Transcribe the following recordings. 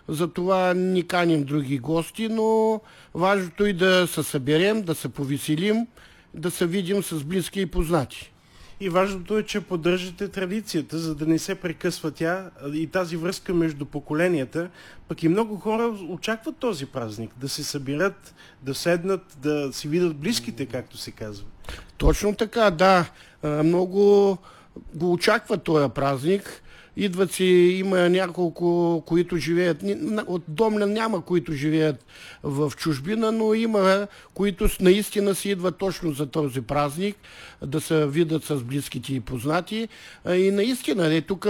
затова ни каним други гости, но важното е да се съберем, да се повеселим, да се видим с близки и познати. И важното е, че поддържате традицията, за да не се прекъсва тя и тази връзка между поколенията. Пък и много хора очакват този празник, да се събират, да седнат, да си видят близките, както се казва. Точно така, да. Много го очакват този празник. Идват си, има няколко, които живеят, от Домлян няма, които живеят в чужбина, но има, които наистина си идват точно за този празник, да се видят с близките и познати. И наистина, тук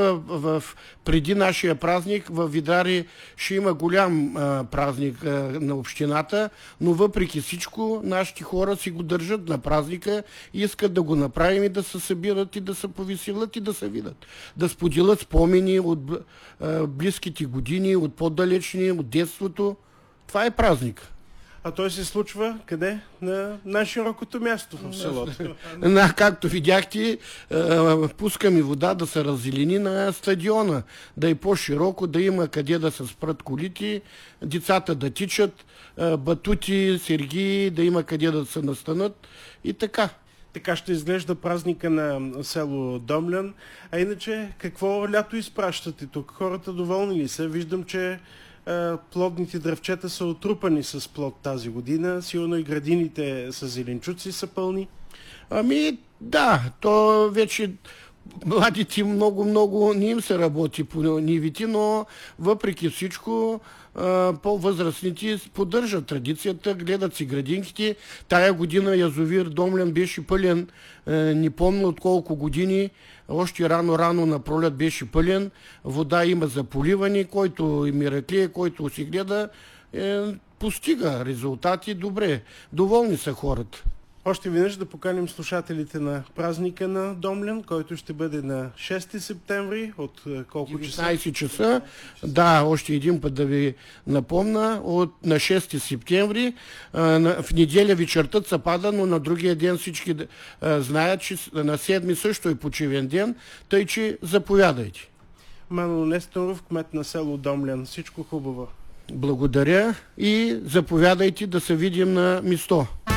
преди нашия празник в Видрари ще има голям празник на общината, но въпреки всичко нашите хора си го държат на празника и искат да го направим и да се събират и да се повеселят и да се видят. Да споделят спомени от близките години, от по-далечни, от детството. Това е празник. А той се случва къде? На най-широкото място в селото. Както видяхте, пускаме вода да се раззелени на стадиона. Да е по-широко, да има къде да се спрат колите, децата да тичат, батути, сергии, да има къде да се настанат и така. Така ще изглежда празника на село Домлян. А иначе, какво лято изпращате тук? Хората доволни ли са? Виждам, че плодните дръвчета са отрупани с плод тази година. Сигурно и градините с зеленчуци са пълни. Ами да, то вече младите много не им се работи по нивите, но въпреки всичко по-възрастните поддържат традицията, гледат си градинките. Тая година язовир Домлян беше пълен, не помня от колко години, още рано на пролет беше пълен, вода има за поливане, който и мираклие, който си гледа, постига резултати добре. Доволни са хората. Още веднъж да поканим слушателите на празника на Домлян, който ще бъде на 6 септември. От колко часа? 19 часа. Да, още един път да ви напомня. На 6 септември. В неделя вечерта се пада, но на другия ден всички знаят, че на 7 също е почивен ден, тъй че заповядайте. Манол Несторов, кмет на село Домлян. Всичко хубаво. Благодаря и заповядайте да се видим на място.